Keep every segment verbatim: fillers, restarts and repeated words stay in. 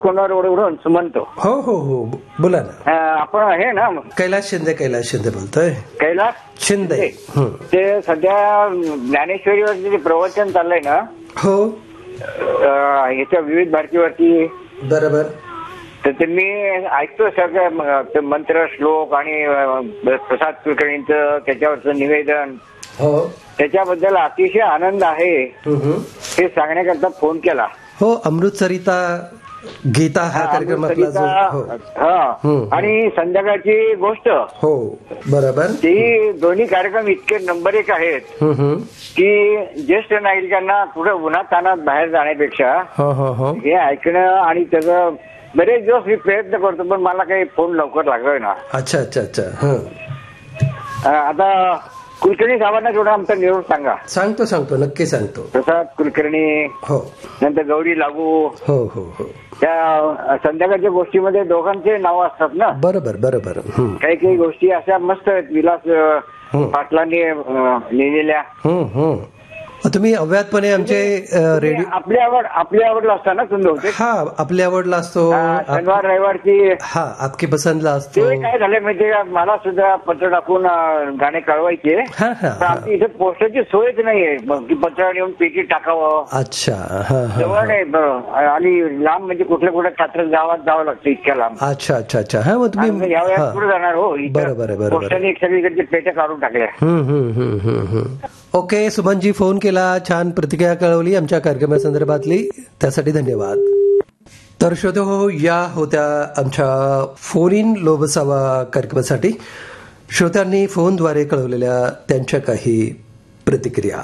कोणा रोडवरून सुमंत. हो हो हो बोला ना. आपण आहे ना कैलास शिंदे. कैलास शिंदे बोलतोय. कैलास शिंदे. ते सध्या ज्ञानेश्वरीवरती जे प्रवचन चाललंय ना. हो. ह्याच्या विविध भारतीवरती. बरोबर. तर ते मी ऐकतो सगळं मंत्र श्लोक आणि प्रसाद कुलकर्णींचं त्याच्यावरचं निवेदन. हो. त्याच्याबद्दल अतिशय आनंद आहे हे सांगण्याकरता फोन केला. हो. अमृतसरिता गीता हा कार्यक्रम आपला जो. हा. आणि संध्याकाळची गोष्ट. हो बरोबर. ती दोन्ही कार्यक्रम इतके नंबर एक आहेत की ज्येष्ठ नागरिकांना कुठे उन्हात तानात बाहेर जाण्यापेक्षा हे ऐकणं. आणि त्याचं बरेच दिवस मी प्रयत्न करतो पण मला काही फोन लवकर लागतोय ना. अच्छा अच्छा अच्छा. आता कुलकर्णी साहेबांना जेवढा आमचा निरोप सांगा. सांगतो सांगतो नक्की सांगतो. प्रसाद कुलकर्णी. हो. नंतर गौरी लागू. हो हो हो. त्या संध्याकाळच्या गोष्टीमध्ये दोघांचे नाव असतात ना. बरोबर बरोबर. काही काही गोष्टी अशा मस्त आहेत विलास पाटलांनी लिहिलेल्या. तुम्ही अव्यातपणे आमचे रेडिओ. आपली आवड आपली आवडला असता ना तुम्ही होते. हा आपली आवडला असतो. शनिवार रविवारची. हा आपकी पसंतला असतो. ते काय झालं माहितीये मला सुद्धा पत्र टाकून गाणे कळवायचे. आमची इथे पोस्टाची सोयच नाहीये की पत्र येऊन पेटी टाकावं. अच्छा. जवळ नाही आणि लांब म्हणजे कुठल्या कुठल्या छात्र गावात जावं लागतं इतक्या लांब. अच्छा अच्छा अच्छा. हा मग तुम्ही या वेळेस पुढे जाणार. हो बरोबर बरोबर. पोस्टाने सगळीकडचे पेट्या काढून टाकल्या. ओके. सुमनजी फोन केला. छान प्रतिक्रिया कळवली आमच्या कार्यक्रमासंदर्भातली. त्यासाठी धन्यवाद. तर श्रोते हो या होत्या आमच्या फोन इन लोभसावा कार्यक्रमासाठी श्रोत्यांनी फोनद्वारे कळवलेल्या त्यांच्या काही प्रतिक्रिया.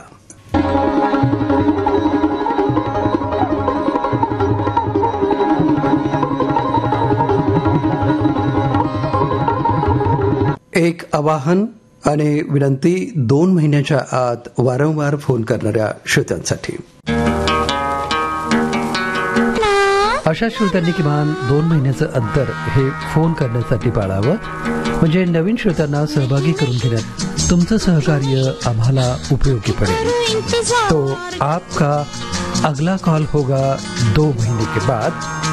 एक आवाहन आणि विनंती दोन महिन्याच्या आत वारंवार फोन करणाऱ्या श्रोत्यांसाठी. अशा श्रोत्यांनी किमान दोन महिन्याचं अंतर हे फोन करण्यासाठी पाळावं. म्हणजे नवीन श्रोत्यांना सहभागी करून घेण्यात तुमचं सहकार्य आम्हाला उपयोगी पडेल. तो आपका अगला कॉल होगा दो महीने के बाद.